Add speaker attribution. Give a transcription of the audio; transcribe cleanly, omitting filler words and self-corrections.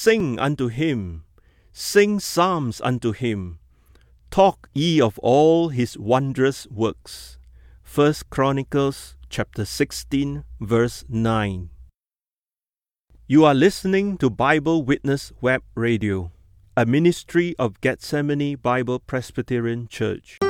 Speaker 1: sing unto him, sing psalms unto him. Talk ye of all his wondrous works. 1 Chronicles chapter 16, verse 9. You are listening to Bible Witness Web Radio, a ministry of Gethsemane Bible Presbyterian Church.